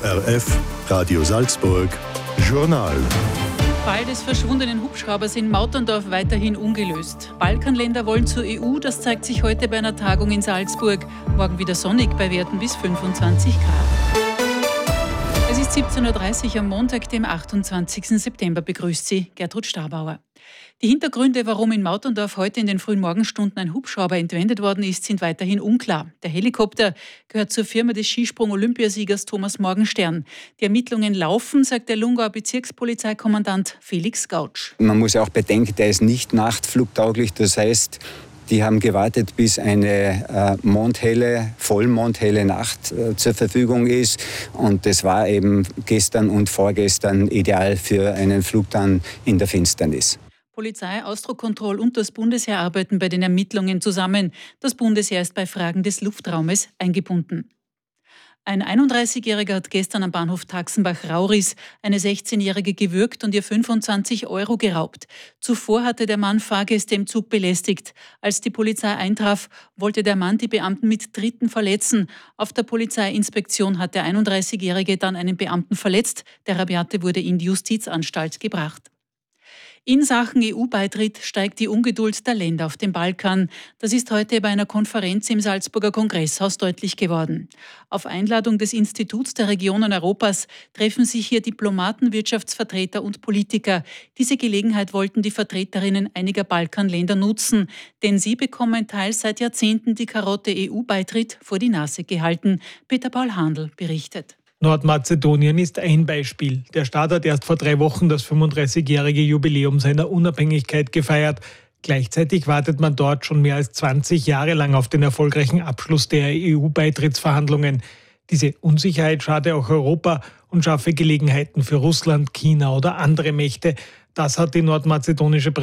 ORF, Radio Salzburg, Journal. Fall des verschwundenen Hubschraubers in Mauterndorf weiterhin ungelöst. Balkanländer wollen zur EU, das zeigt sich heute bei einer Tagung in Salzburg. Morgen wieder sonnig bei Werten bis 25 Grad. Es ist 17.30 Uhr am Montag, dem 28. September, begrüßt Sie Gertrud Stabauer. Die Hintergründe, warum in Mauterndorf heute in den frühen Morgenstunden ein Hubschrauber entwendet worden ist, sind weiterhin unklar. Der Helikopter gehört zur Firma des Skisprung-Olympiasiegers Thomas Morgenstern. Die Ermittlungen laufen, sagt der Lungauer Bezirkspolizeikommandant Felix Gautsch. Man muss ja auch bedenken, der ist nicht nachtflugtauglich, das heißt, die haben gewartet, bis eine vollmondhelle Nacht zur Verfügung ist. Und das war eben gestern und vorgestern ideal für einen Flug dann in der Finsternis. Polizei, Ausdruckkontroll und das Bundesheer arbeiten bei den Ermittlungen zusammen. Das Bundesheer ist bei Fragen des Luftraumes eingebunden. Ein 31-Jähriger hat gestern am Bahnhof Taxenbach-Rauris eine 16-Jährige gewürgt und ihr 25 € geraubt. Zuvor hatte der Mann Fahrgäste im Zug belästigt. Als die Polizei eintraf, wollte der Mann die Beamten mit Tritten verletzen. Auf der Polizeiinspektion hat der 31-Jährige dann einen Beamten verletzt. Der Rabiate wurde in die Justizanstalt gebracht. In Sachen EU-Beitritt steigt die Ungeduld der Länder auf dem Balkan. Das ist heute bei einer Konferenz im Salzburger Kongresshaus deutlich geworden. Auf Einladung des Instituts der Regionen Europas treffen sich hier Diplomaten, Wirtschaftsvertreter und Politiker. Diese Gelegenheit wollten die Vertreterinnen einiger Balkanländer nutzen, denn sie bekommen teils seit Jahrzehnten die Karotte EU-Beitritt vor die Nase gehalten. Peter Paul Handl berichtet. Nordmazedonien ist ein Beispiel. Der Staat hat erst vor 3 Wochen das 35-jährige Jubiläum seiner Unabhängigkeit gefeiert. Gleichzeitig wartet man dort schon mehr als 20 Jahre lang auf den erfolgreichen Abschluss der EU-Beitrittsverhandlungen. Diese Unsicherheit schade auch Europa und schaffe Gelegenheiten für Russland, China oder andere Mächte. Das hat die nordmazedonische